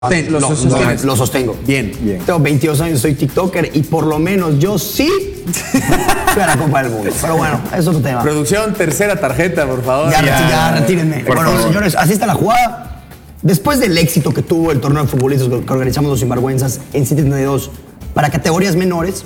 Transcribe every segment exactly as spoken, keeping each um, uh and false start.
Ten, lo, lo, lo, lo sostengo. Bien, bien. Tengo veintidós años, soy TikToker y por lo menos yo sí fui a la Copa del Mundo. Pero bueno, es otro tema. Producción, tercera tarjeta, por favor. Ya, ya, ya retírenme. Por bueno, favor. señores, así está la jugada. Después del éxito que tuvo el torneo de futbolistas que organizamos los Sinvergüenzas en City treinta y dos para categorías menores,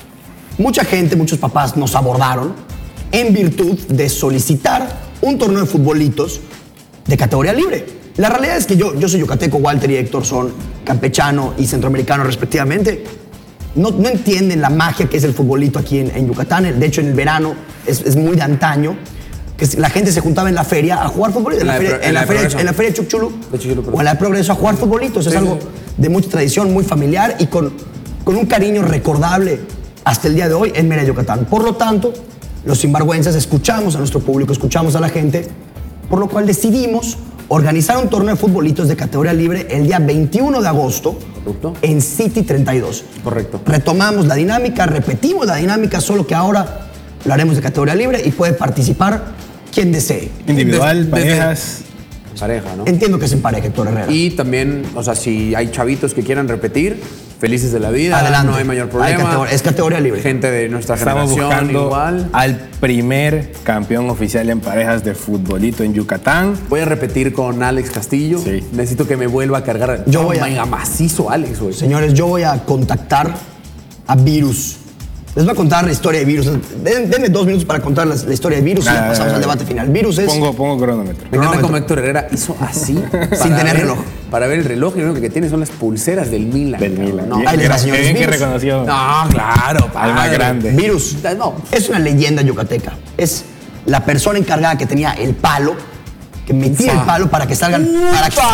mucha gente, muchos papás nos abordaron en virtud de solicitar un torneo de futbolitos de categoría libre. La realidad es que yo, yo soy yucateco, Walter y Héctor son campechano y centroamericano respectivamente. No, no entienden la magia que es el futbolito aquí en, en Yucatán. De hecho, en el verano es, es muy de antaño. Que la gente se juntaba en la feria a jugar futbolito. En la, feria, en, la feria, en la feria de Chucchulú de Chucchulú, o en la de Progreso a jugar futbolitos. Es sí, algo sí. de mucha tradición, muy familiar y con, con un cariño recordable hasta el día de hoy en Mérida, Yucatán. Por lo tanto, los sinvergüenzas escuchamos a nuestro público, escuchamos a la gente, por lo cual decidimos organizar un torneo de futbolitos de categoría libre el día veintiuno de agosto Correcto. en City treinta y dos. Correcto. Retomamos la dinámica, repetimos la dinámica, solo que ahora lo haremos de categoría libre y puede participar quien desee. Individual, Desde- parejas. Pareja, ¿no? Entiendo que es en pareja, Héctor Herrera. Y también, o sea, si hay chavitos que quieran repetir, felices de la vida, Adelante. no hay mayor Hay problema. categor- es categoría libre. Gente de nuestra Estamos generación buscando igual. al primer campeón oficial en parejas de futbolito en Yucatán. Voy a repetir con Alex Castillo. Sí. Necesito que me vuelva a cargar. Yo voy a- Mega macizo, Alex, güey. Señores, yo voy a contactar a Virus. Les voy a contar la historia de Virus. Den- Denme dos minutos para contar la, la historia de Virus y Ah, ya pasamos ah, al ah. debate final. Virus es... Pongo, pongo cronómetro. Me encanta Cronómetro. como Héctor Herrera hizo así. Sin tener ver- reloj. Para ver el reloj, y lo único que tiene son las pulseras del Milan. Del cabrón. Milan. No, Bien, ahí les va, señores. bien que Virus. reconoció. no, claro, Al más padre. grande. Virus No. es una leyenda yucateca. Es la persona encargada que tenía el palo, que metía Ufa. el palo para que salgan, para que,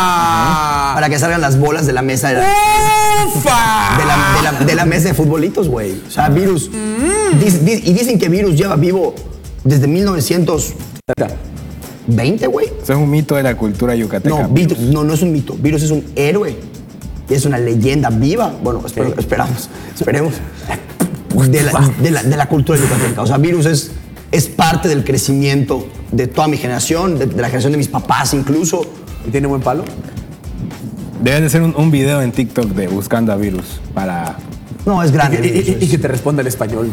Ufa. para que salgan las bolas de la mesa de la, ¡Ufa! de la, de la- de la mesa de futbolitos, güey. O sea, Virus. dice- di- y dicen que Virus lleva vivo desde mil novecientos veinte, güey. Eso es un mito de la cultura yucateca. No, Virus- no, no es un mito. Virus es un héroe. Y es una leyenda viva. Bueno, espero- Ok. esperamos, esperemos. De la, de la- de la cultura yucateca. O sea, Virus es, es parte del crecimiento de toda mi generación, de, de la generación de mis papás incluso. ¿Y tiene buen palo? Debes de hacer un, un video en TikTok de buscando a Virus para... No, es Y, grande. y- Virus, y- y es- que te responda el español.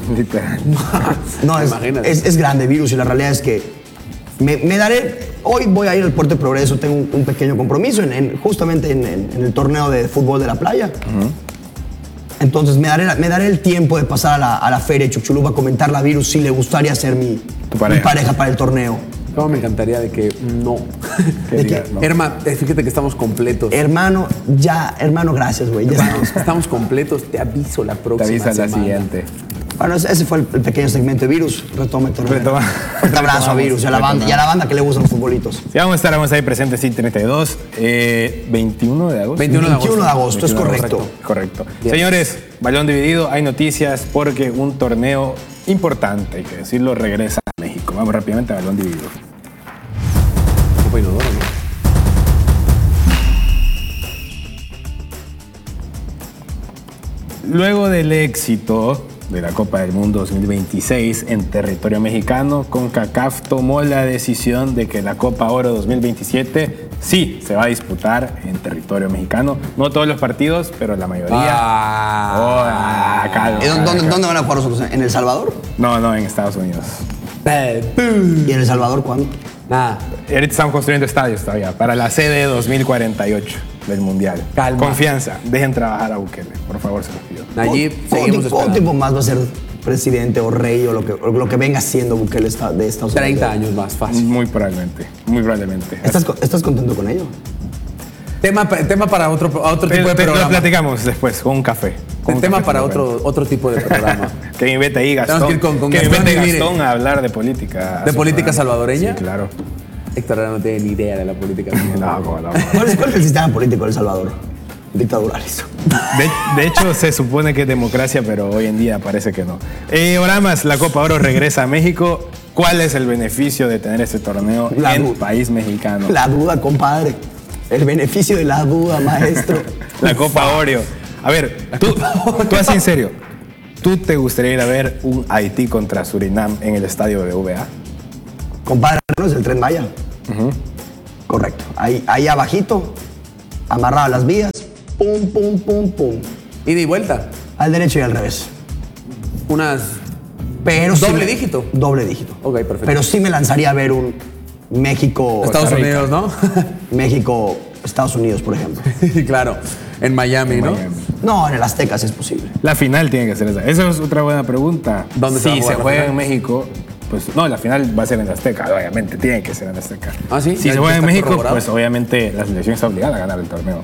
No, es, Imagínate. es, es grande Virus y la realidad es que me, me daré, hoy voy a ir al Puerto de Progreso, tengo un, un pequeño compromiso en, en- justamente en, en- en el torneo de fútbol de la playa. Entonces me daré, la- me daré el tiempo de pasar a la, a la feria de Chucchulú a comentarle a Virus si le gustaría ser mi, Tu pareja. mi pareja para el torneo. ¿Cómo me encantaría de que no? Que ¿De diga, qué? no. Herma, eh, fíjate que estamos completos. Hermano, ya, hermano, gracias, güey. ya Estamos, estamos. estamos completos. Te aviso la Te próxima avisa la semana. siguiente. Bueno, ese ese fue el, el pequeño segmento de Virus. Retoma, Héctor Herrera. Retoma. Un abrazo a Virus y a la banda, y a la banda que le gustan los futbolitos. Sí, vamos a estar, vamos a estar presentes sí, treinta y dos, eh, veintiuno de agosto. veintiuno de veintiuno de agosto, es veintiuno de correcto. agosto, Correcto. Bien. Señores, balón dividido, hay noticias porque un torneo importante, hay que decirlo, regresa a México. Vamos rápidamente a balón dividido. Copa Inodoro, ¿no? Luego del éxito de la Copa del Mundo dos mil veintiséis en territorio mexicano, CONCACAF tomó la decisión de que la Copa Oro dos mil veintisiete sí se va a disputar en territorio mexicano. No todos los partidos, pero la mayoría. Ah. Oh, ah, calma, ¿Y dónde, dónde- calma. dónde van a jugar nosotros? ¿En El Salvador? No, no, en Estados Unidos. Eh, pum. ¿Y en El Salvador cuándo? Nada. Y ahorita estamos construyendo estadios todavía para la sede dos mil cuarenta y ocho del Mundial. Calma. Confianza, dejen trabajar a Bukele, por favor, se los pido. Nayib, ¿Cuánto- seguimos ¿Cuánto esperando. tiempo más va a ser presidente o rey o lo que, o lo que venga siendo Bukele esta- de Estados Unidos? treinta años más, fácil. Muy probablemente, muy probablemente. ¿Estás, co- ¿Estás contento con ello? Tema, tema para otro, otro Pero tipo de te- lo programa. platicamos después, con un café. con un tema café para con otro, otro tipo de programa. Que me invite ahí Gastón. Tenemos que ir con- con que me Gastón invite y mire. Gastón a hablar de política. ¿De política salvadoreña? Sí, claro. Héctor Herrera no tiene ni idea de la política. No, cómo no. ¿Cuál es, cuál es el sistema político de El Salvador? Dictadural. De, de hecho, se supone que es democracia, pero hoy en día parece que no. Eh, Oramas, la Copa Oro regresa a México. ¿Cuál es el beneficio de tener este torneo La en du- país mexicano? La duda, compadre. El beneficio de la duda, maestro. La Copa Oreo. A ver, tú, tú así en serio, ¿tú te gustaría ir a ver un Haití contra Surinam en el estadio de V A? Compadre, no es el Tren Maya. Correcto. Ahí, ahí abajito amarraba las vías, pum, pum, pum, pum. Ida y vuelta. Al derecho y al revés. Unas. Pero sí ¿Doble me- dígito? Doble dígito. Ok, perfecto. Pero sí me lanzaría a ver un México... Estados Costa Rica. Unidos, ¿no? México, Estados Unidos, por ejemplo. Claro. En Miami, ¿no? Miami. No, en el Azteca sí es posible. La final tiene que ser esa. Esa es otra buena pregunta. ¿Dónde se si va a jugar se la juega final? en México, pues no, la final va a ser en Azteca, obviamente, tiene que ser en Azteca. Ah, ¿sí? Si ¿Ya se juega en está México, corroborado? pues obviamente la selección está obligada a ganar el torneo.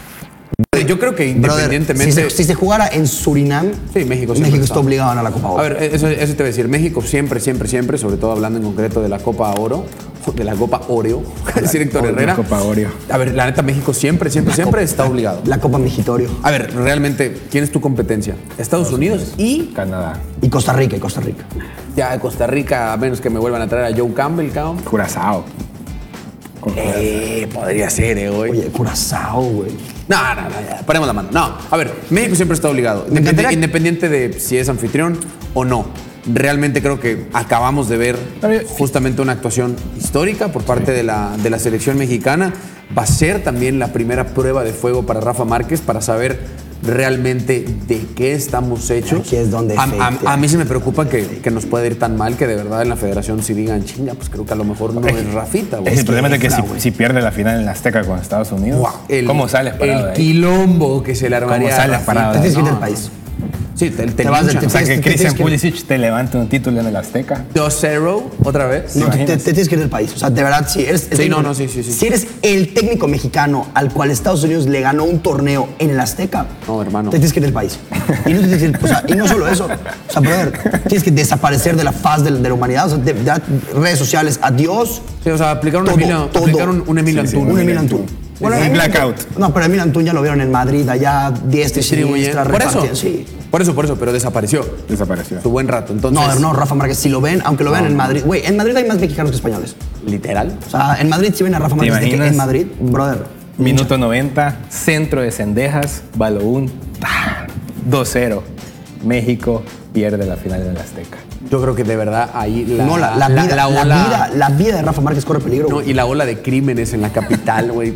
Yo creo que Brother, independientemente. si, se, si se jugara en Surinam, Sí, México siempre México está. está obligado a ganar la Copa Oro. A ver, eso, eso te voy a decir. México siempre, siempre, siempre, sobre todo hablando en concreto de la Copa Oro, de la Copa Oreo, decir Héctor la Herrera. Copa Oreo. A ver, la neta, México siempre, siempre, siempre está obligado. La Copa Mejitorio. A ver, realmente, ¿quién es tu competencia? Estados Unidos y Canadá, Y Costa Rica, y Costa Rica. ya Costa Rica, a menos que me vuelvan a traer a Joe Campbell, cabrón. Curazao. Con Curazao. Eh, podría ser, eh, güey. Oye, Curazao, güey. No, no, no, ya, paremos la mano. No, a ver, México siempre está obligado, Me Independe- encantaría- independiente de si es anfitrión o no. Realmente creo que acabamos de ver Pero- justamente una actuación histórica por parte de, la, de la selección mexicana. Va a ser también la primera prueba de fuego para Rafa Márquez para saber realmente de qué estamos hechos. Aquí es donde a, a- efectiva- a mí sí me preocupa que, que nos pueda ir tan mal que de verdad en la federación si digan, chinga, pues creo que a lo mejor no es Rafita, güey. Es el problema de que extra, si, güey. si pierde la final en la Azteca con Estados Unidos, Guau, el- ¿cómo sales parado El de ahí? quilombo que se le armaría. ¿Cómo sales a Rafita. parado Te de ahí? tienes que ir No, del país. Sí, te, te, Te vas del- linchan. O sea, Te- que te- Christian tienes que- Pulisic te levante un título en el Azteca. dos cero otra vez. No, te, imaginas? te tienes que ir del país. O sea, de verdad, si eres. el Sí, técnico- no, no, sí, sí, sí. Si eres el técnico mexicano al cual Estados Unidos le ganó un torneo en el Azteca. No, hermano. Te tienes que ir del país. Y no, te tienes que ir- o sea, y no solo eso. O sea, brother, tienes que desaparecer de la faz de, de la humanidad. O sea, de, de redes sociales, adiós. Sí, o sea, aplicaron un Todo, Emilio, todo. aplicaron un Emilio Sí, sí, Antún. Un Emilio Emilio Antún. Antún. Sí, Bueno, sí, Emilio blackout. Antún- No, pero Emilio Antún ya lo vieron en Madrid, allá diestra y Distribuye- siniestra, Por eso. repartiendo. Sí. Por eso, por eso, pero desapareció. Desapareció. Su buen rato. Entonces, No, no, Rafa Márquez, si lo ven, aunque lo vean No, en no. Madrid. Güey, en Madrid hay más mexicanos que españoles. literal. O sea, en Madrid si ven a Rafa ¿Te Márquez de que imaginas? en Madrid, brother. Minuto noventa, centro de Cendejas, Baloún, ¡tah! dos cero. México pierde la final en el Azteca. Yo creo que de verdad ahí la, no, la, la vida, la, ola. vida, la vida de Rafa Márquez corre peligro. No, güey. y la ola de crímenes en la capital, güey.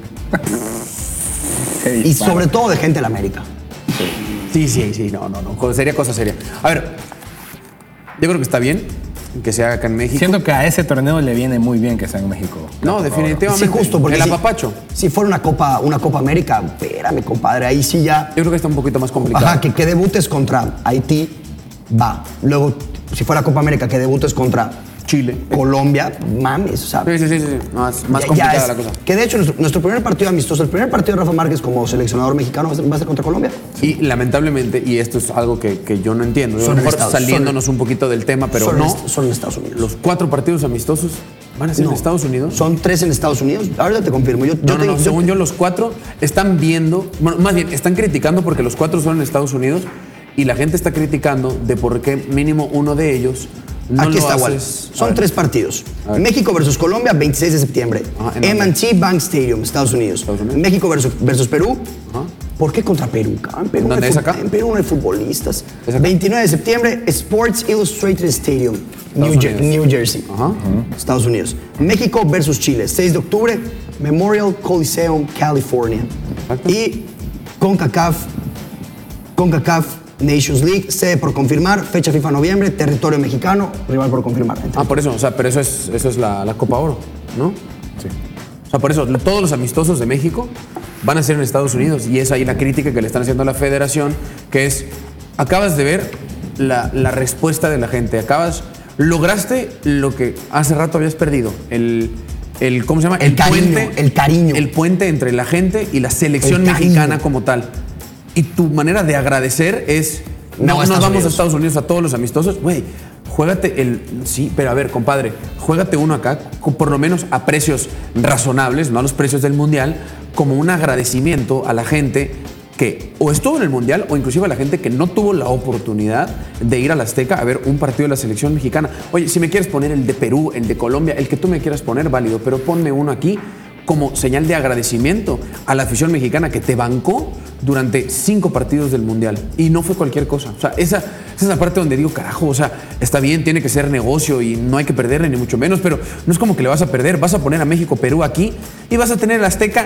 Qué y disparo. sobre todo de gente de la América. Sí, sí, sí, no, no, no. Sería cosa seria. A ver, yo creo que está bien que se haga acá en México. Siento que a ese torneo le viene muy bien que sea en México. No, definitivamente. Sí, justo, porque El si, apapacho. si fuera una Copa, una Copa América, espérame, compadre, ahí sí ya. Yo creo que está un poquito más complicado. Ajá, que, que debutes contra Haití, va. Luego, si fuera Copa América, que debutes contra Chile. Colombia, mames, o sea. Sí, sí, sí, sí. Más, más ya- ya complicada es- la cosa. Que de hecho, nuestro, nuestro primer partido amistoso, el primer partido de Rafa Márquez como seleccionador mexicano va a ser, va a ser contra Colombia. Y lamentablemente, y esto es algo que, que yo no entiendo, Son a lo mejor estados- saliéndonos un poquito del tema, pero son, no, en, est- son en Estados Unidos. los cuatro partidos amistosos van a ser No, en Estados Unidos. Son tres en Estados Unidos. Ahorita te confirmo. Yo, yo No, no, tengo- no, según yo, los cuatro están viendo, bueno, más bien, están criticando porque los cuatro son en Estados Unidos y la gente está criticando de por qué mínimo uno de ellos no Aquí lo está igual. haces. A Son ver. tres partidos. A ver. México versus Colombia, veintiséis de septiembre. Ajá, ¿en M and dónde? T Bank Stadium, Estados Unidos. Estados Unidos. México versus, versus Perú. Ajá. ¿Por qué contra Perú? cabrón? En Perú, no hay ¿Dónde es fut- acá? en Perú no hay futbolistas. ¿Es acá? veintinueve de septiembre, Sports Illustrated Stadium, New, Jer- Unidos. New Jersey, Ajá. Estados Unidos. México versus Chile, seis de octubre, Memorial Coliseum, California. Exacto. Y CONCACAF, CONCACAF Nations League, sede por confirmar, fecha FIFA noviembre, territorio mexicano, rival por confirmar. Ah, por eso, o sea, pero eso es, eso es la, la Copa Oro, ¿no? Sí. O sea, por eso, todos los amistosos de México van a ser en Estados Unidos y es ahí la crítica que le están haciendo a la federación, que es, acabas de ver la, la respuesta de la gente, acabas, lograste lo que hace rato habías perdido, el, el ¿cómo se llama? El cariño, el cariño. El puente entre la gente y la selección El cariño. mexicana como tal. Y tu manera de agradecer es, No, no, nos Estados vamos Unidos. a Estados Unidos a todos los amistosos, güey. Juégate el. Sí, pero a ver, compadre, juégate uno acá, con- por lo menos a precios razonables, no a los precios del mundial, como un agradecimiento a la gente que o estuvo en el mundial o inclusive a la gente que no tuvo la oportunidad de ir a la Azteca a ver un partido de la selección mexicana. Oye, si me quieres poner el de Perú, el de Colombia, el que tú me quieras poner, válido, pero ponme uno aquí como señal de agradecimiento a la afición mexicana que te bancó durante cinco partidos del Mundial. Y no fue cualquier cosa. O sea, esa, esa es la parte donde digo, carajo, o sea, está bien, tiene que ser negocio y no hay que perderle ni mucho menos, pero no es como que le vas a perder. Vas a poner a México, Perú aquí y vas a tener el Azteca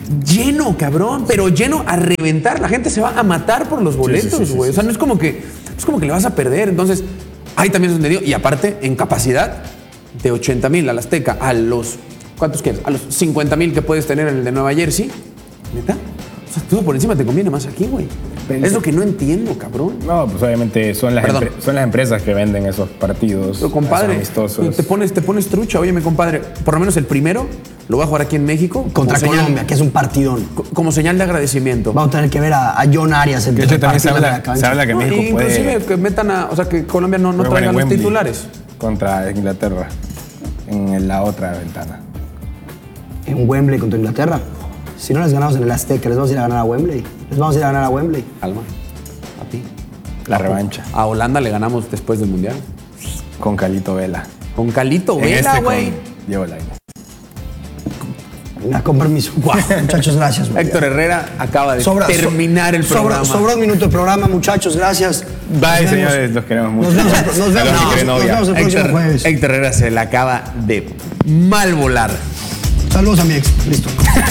lleno, cabrón, pero lleno a reventar. La gente se va a matar por los boletos, güey. Sí, sí, sí, sí, o sea, sí. no es como que, es como que le vas a perder. Entonces, ahí también es donde digo. Y aparte, en capacidad de ochenta mil al Azteca, a los, ¿cuántos quieres? A los cincuenta mil que puedes tener en el de Nueva Jersey, ¿neta? O sea, todo por encima te conviene más aquí, güey. Es lo que no entiendo, cabrón. No, pues obviamente son las, Perdón. empre- son las empresas que venden esos partidos. Pero, compadre, esos amistosos. te pones, te pones trucha. Oye, mi compadre, por lo menos el primero lo voy a jugar aquí en México. Contra como Colombia, señal, que es un partidón. co- como señal de agradecimiento. Vamos a tener que ver a, a John Arias en De hecho, también se partido de habla, la cancha. se habla que No, México inclusive puede, que metan a, o sea, que Colombia no, no puede jugar traiga en los Wembley titulares. contra Inglaterra en la otra ventana. En Wembley contra Inglaterra. Si no les ganamos en el Azteca, les vamos a ir a ganar a Wembley. Les vamos a ir a ganar a Wembley. Alma, a ti. La revancha A Holanda le ganamos después del Mundial. con Calito Vela. Con Calito En Vela, este güey. con Diego Lainez. Venga, con permiso. Guau, muchachos, gracias. güey. Héctor Herrera acaba de Sobra- terminar el sobra- programa. Sobró un minuto de programa, muchachos, gracias. Bye, Nos vemos. señores, los queremos mucho. Nos vemos, nos vemos, Saludos, mi nos, querida nos novia. vemos el próximo Héctor, jueves. Héctor Herrera se le acaba de mal volar. Saludos a mi ex. Listo.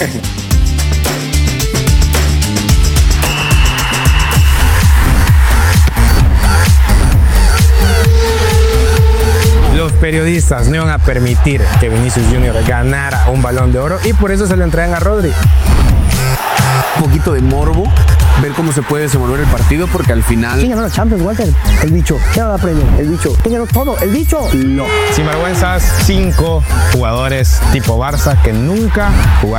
Los periodistas no iban a permitir que Vinicius Junior ganara un Balón de Oro y por eso se lo entregan a Rodri. Un poquito de morbo, ver cómo se puede desenvolver el partido, porque al final ¿Quién ganó la Champions, Walter? El bicho. ¿Quién ganó la Premier? El bicho. ¿Quién ganó todo? El bicho. No. Sin vergüenzas, cinco jugadores tipo Barça que nunca jugaron